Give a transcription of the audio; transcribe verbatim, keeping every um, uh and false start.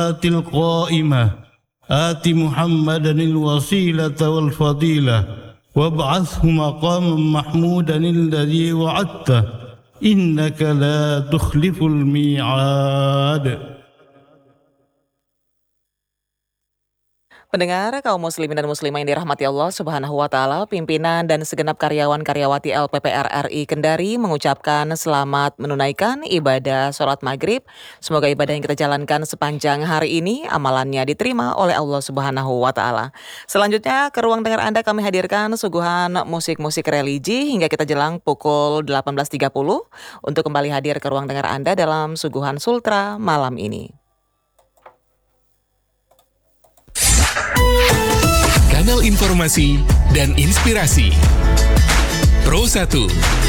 القائمة آت محمدا الوسيلة والفضيلة وابعثه مقاما محمودا الذي وعدته إنك لا تخلف الميعاد. Pendengar, kaum muslimin dan muslimah yang dirahmati Allah Subhanahu wa taala, pimpinan dan segenap karyawan karyawati L P P R R I Kendari mengucapkan selamat menunaikan ibadah sholat maghrib. Semoga ibadah yang kita jalankan sepanjang hari ini amalannya diterima oleh Allah Subhanahu wa taala. Selanjutnya ke ruang dengar Anda kami hadirkan suguhan musik-musik religi hingga kita jelang pukul delapan belas tiga puluh untuk kembali hadir ke ruang dengar Anda dalam suguhan Sultra malam ini. Kanal informasi dan inspirasi Pro satu